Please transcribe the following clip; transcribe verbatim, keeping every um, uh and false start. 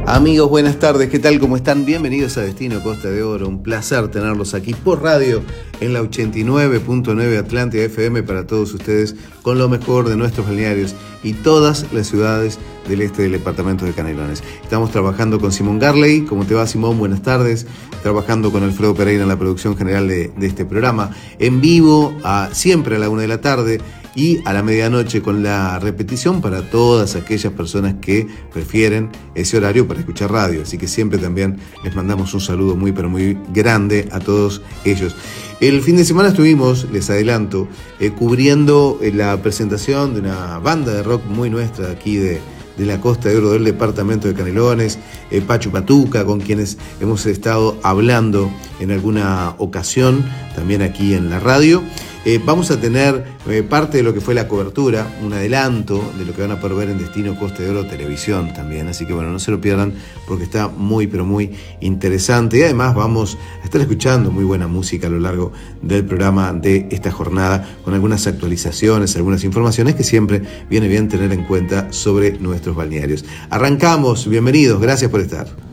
Amigos, buenas tardes, ¿qué tal? ¿Cómo están? Bienvenidos a Destino Costa de Oro, un placer tenerlos aquí por radio en la ochenta y nueve punto nueve Atlántida F M para todos ustedes con lo mejor de nuestros balnearios y todas las ciudades del este del departamento de Canelones. Estamos trabajando con Simón Garley. ¿Cómo te va, Simón? Buenas tardes. Trabajando con Alfredo Pereira en la producción general de, de este programa, en vivo, a, siempre a la una de la tarde y a la medianoche con la repetición para todas aquellas personas que prefieren ese horario para escuchar radio. Así que siempre también les mandamos un saludo muy pero muy grande a todos ellos. El fin de semana estuvimos, les adelanto, eh, cubriendo eh, la presentación de una banda de rock muy nuestra aquí de, de la Costa de Oro del departamento de Canelones, eh, Pachu Patuca, con quienes hemos estado hablando en alguna ocasión, también aquí en la radio. Eh, vamos a tener eh, parte de lo que fue la cobertura, un adelanto de lo que van a poder ver en Destino Costa de Oro Televisión también. Así que bueno, no se lo pierdan porque está muy pero muy interesante. Y además vamos a estar escuchando muy buena música a lo largo del programa de esta jornada con algunas actualizaciones, algunas informaciones que siempre viene bien tener en cuenta sobre nuestros balnearios. Arrancamos, bienvenidos, gracias por estar.